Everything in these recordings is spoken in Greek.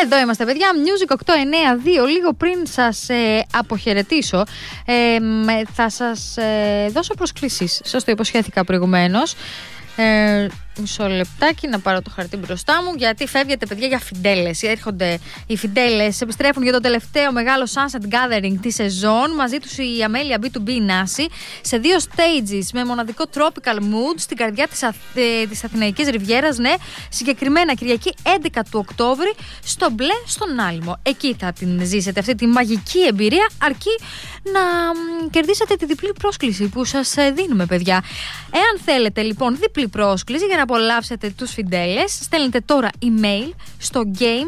Εδώ είμαστε, παιδιά. Music 892. Λίγο πριν σας αποχαιρετήσω, θα σας δώσω προσκλήσεις. Σας το υποσχέθηκα προηγουμένως. Μισό λεπτάκι να πάρω το χαρτί μπροστά μου, γιατί φεύγετε, παιδιά, για φιντέλες. Έρχονται οι φιντέλες, επιστρέφουν για το τελευταίο μεγάλο Sunset Gathering τη σεζόν. Μαζί τους η Αμέλεια B2B Nasi σε 2 stages με μοναδικό tropical mood στην καρδιά της Αθηναϊκής Ριβιέρας. Ναι, συγκεκριμένα Κυριακή 11 του Οκτώβρη στο Μπλε στον Άλυμο. Εκεί θα την ζήσετε αυτή τη μαγική εμπειρία, αρκεί να κερδίσετε τη διπλή πρόσκληση που σας δίνουμε, παιδιά. Εάν θέλετε λοιπόν διπλή πρόσκληση για να απολαύσετε τους φιντέλες, στέλνετε τώρα email στο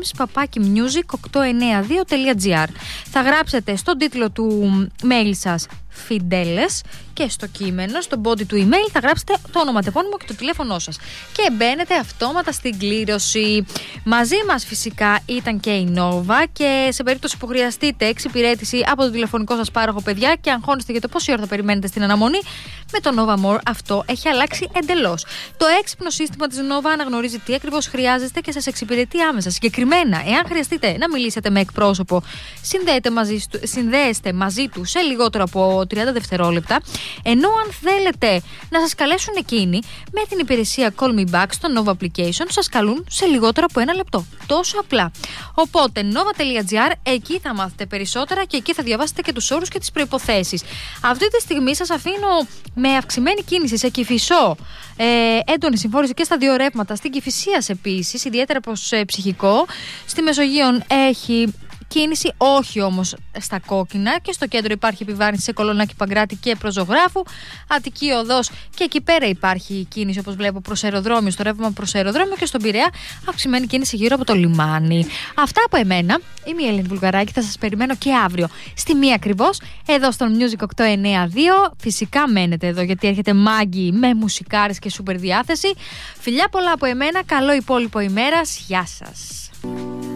games@music892.gr. Θα γράψετε στον τίτλο του mail σας φιντέλες και στο κείμενο, στο body του email θα γράψετε το ονοματεπώνυμο και το τηλέφωνό σας και μπαίνετε αυτόματα στην κλήρωση. Μαζί μας φυσικά ήταν και η Nova, και σε περίπτωση που χρειαστείτε εξυπηρέτηση από το τηλεφωνικό σας πάροχο, παιδιά, και αγχώνεστε για το πόση ώρα θα περιμένετε στην αναμονή, με το Nova More αυτό έχει αλλάξει εντελώς. Το έξυπνο σύστημα της Nova αναγνωρίζει τι ακριβώς χρειάζεστε και σας εξυπηρετεί άμεσα. Συγκεκριμένα, εάν χρειαστείτε να μιλήσετε με εκπρόσωπο, συνδέεστε μαζί του σε λιγότερο από 30 δευτερόλεπτα, ενώ αν θέλετε να σας καλέσουν εκείνοι, με την υπηρεσία Call Me Back στο Nova Application σας καλούν σε λιγότερο από 1 λεπτό. Τόσο απλά. Οπότε nova.gr, εκεί θα μάθετε περισσότερα και εκεί θα διαβάσετε και τους όρους και τις προϋποθέσεις. Αυτή τη στιγμή σας αφήνω με αυξημένη κίνηση σε Κηφισό, έντονη συμφόρηση και στα 2 ρεύματα, στην Κηφισίας επίσης, ιδιαίτερα προς ψυχικό. Στη Μεσογείον έχει κίνηση, όχι όμως στα κόκκινα, και στο κέντρο υπάρχει επιβάρυνση σε Κολονάκι, Παγκράτη και προς Ζωγράφου. Αττική Οδός, και εκεί πέρα υπάρχει κίνηση, όπως βλέπω, προς αεροδρόμιο, στο ρεύμα προς αεροδρόμιο, και στον Πειραιά αυξημένη κίνηση γύρω από το λιμάνι. Αυτά από εμένα. Είμαι η Ελένη Βουλγαράκη, θα σας περιμένω και αύριο στη 1 ακριβώς, εδώ στο Music 892. Φυσικά μένετε εδώ, γιατί έρχεται Μάγκη με μουσικάρες και σούπερ διάθεση. Φιλιά πολλά από εμένα, καλό υπόλοιπο ημέρας, γεια σας.